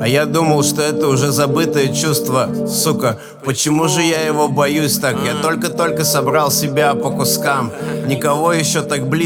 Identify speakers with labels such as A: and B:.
A: я думал, что это уже забытое чувство. Сука, почему же я его боюсь так? Я только-только собрал себя по кускам. Никого еще так близко